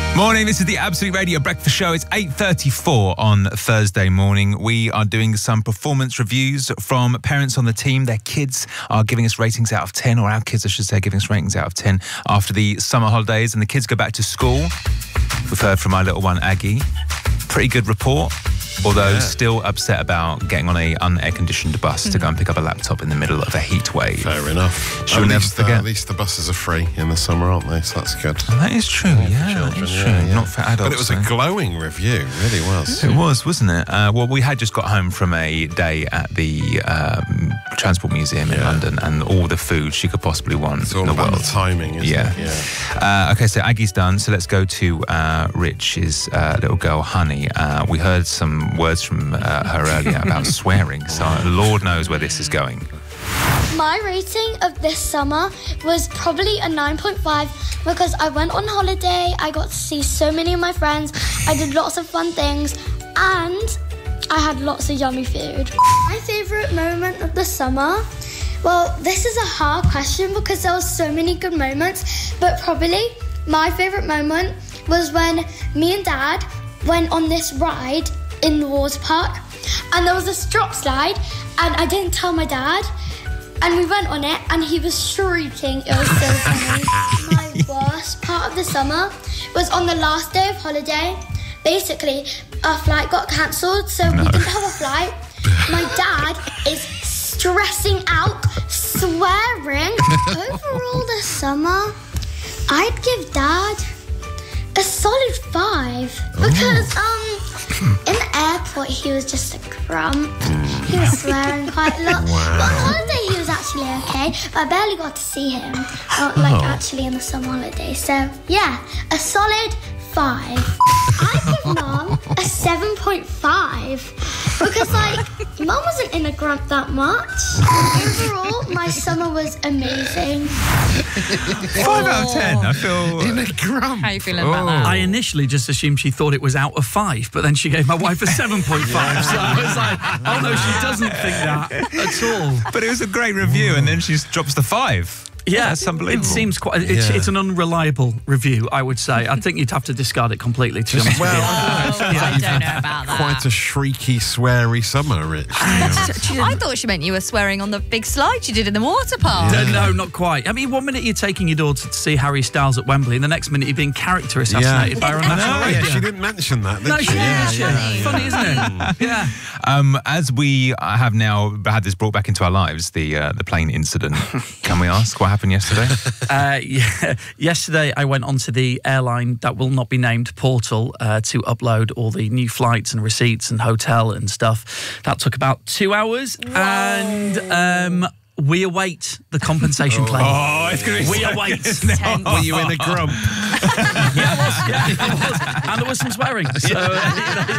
Morning, this is the Absolute Radio Breakfast Show. It's 8:34 on Thursday morning. We are doing some performance reviews from parents on the team. Their kids are giving us ratings out of 10, or our kids, I should say, giving us ratings out of 10 after the summer holidays, and the kids go back to school. We've heard from our little one, Aggie. Pretty good report. Although still upset about getting on a unair-conditioned bus to go and pick up a laptop in the middle of a heat wave. Fair enough. She'll never forget. At least the buses are free in the summer, aren't they? So that's good. That is true, that is true. Not for adults. But it was a glowing review, it really was. It was, wasn't it? Well, we had just got home from a day at the Transport Museum in London, and all the food she could possibly want. It's all about the timing, isn't it? Okay, so Aggie's done, so let's go to Rich's little girl, Honey. We heard some words from her earlier about swearing, so Lord knows where this is going. My rating of this summer was probably a 9.5 because I went on holiday, I got to see so many of my friends, I did lots of fun things, and I had lots of yummy food. My favourite moment of the summer? Well, this is a hard question because there were so many good moments, but probably my favourite moment was when me and Dad went on this ride in the water park, and there was a drop slide, and I didn't tell my dad, and we went on it, and he was shrieking. It was so funny. My worst part of the summer was on the last day of holiday. Basically, our flight got cancelled, so we didn't have a flight. My dad is stressing out, swearing. Overall this summer, I'd give Dad a solid 5 because in the airport he was just a grump. He was swearing quite a lot. But on holiday he was actually okay, but I barely got to see him actually in the summer holiday. So yeah, a solid 5. I give Mum a 7.5 because Mum wasn't in a grump that much. Overall, my summer was amazing. 5 out of 10. I feel in a grump. How are you feeling about that? I initially just assumed she thought it was out of 5, but then she gave my wife a 7.5. So I was like, oh no, she doesn't think that at all. But it was a great review, and then she drops the 5. Yeah, that's unbelievable. It seems quite. It's an unreliable review, I would say. I think you'd have to discard it completely, to be honest. I don't know about that. Quite a shrieky, sweary summer, Rich. I thought she meant you were swearing on the big slide you did in the water park. No, not quite. I mean, one minute you're taking your daughter to see Harry Styles at Wembley, and the next minute you're being character assassinated by her on national radio. She didn't mention that, did she? Didn't. Funny, isn't it? Yeah. As we have now had this brought back into our lives, the plane incident, can we ask what happened yesterday? Yesterday I went onto the airline that will not be named portal to upload all the new flights and receipts and hotel and stuff. That took about 2 hours. Whoa. And we await the compensation claim. Oh, it's going to be We await. Were you in a grump? Yeah, I was. And there was some swearing. So